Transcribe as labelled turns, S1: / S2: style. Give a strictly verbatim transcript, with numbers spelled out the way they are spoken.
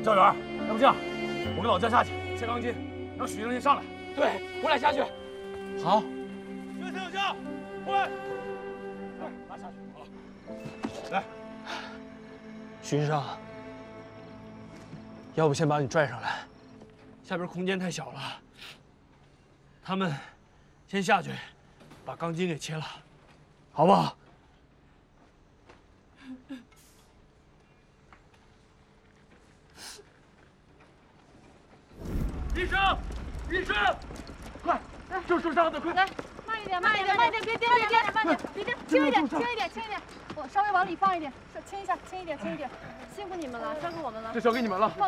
S1: 赵元，要不这样，我跟老姜下去切钢筋，让许生先上来。
S2: 对，我俩下去。
S3: 好。
S1: 学陈小江，过来，来，拉下去。好，来。
S3: 许先生，要不先把你拽上来，下边空间太小了。他们先下去，把钢筋给切了，好不好？
S1: 医生，医生，快，救受伤的，快！
S4: 来，慢一点，慢一点，慢一点，别颠，别颠，慢点，别颠，轻一点，轻一点，轻一点。我稍微往里放一点，轻一下，轻一点，轻一点。辛苦你们了，辛苦我们了。
S1: 这交给你们了。